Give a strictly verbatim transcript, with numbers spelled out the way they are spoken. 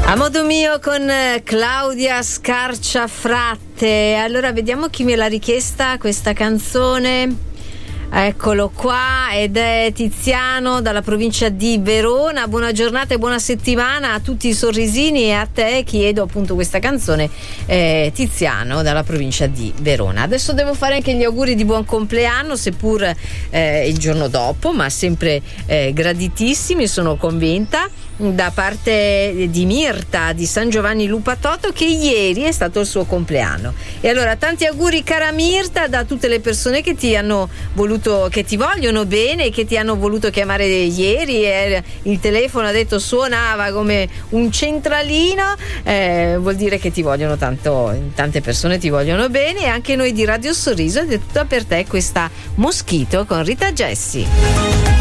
A modo mio con Claudia Scarciafratte. Allora vediamo chi me l'ha richiesta questa canzone. Eccolo qua, ed è Tiziano dalla provincia di Verona. Buona giornata e buona settimana a tutti i sorrisini, e a te chiedo appunto questa canzone, eh, Tiziano dalla provincia di Verona. Adesso devo fare anche gli auguri di buon compleanno, seppur eh, il giorno dopo, ma sempre eh, graditissimi, sono convinta, da parte di Mirta di San Giovanni Lupatoto, che ieri è stato il suo compleanno. E allora tanti auguri cara Mirta da tutte le persone che ti hanno voluto, che ti vogliono bene, che ti hanno voluto chiamare ieri, e il telefono ha detto suonava come un centralino, eh, vuol dire che ti vogliono tanto, tante persone ti vogliono bene, e anche noi di Radio Sorriso, ed è tutta per te questa Moschito con Rita Gessi.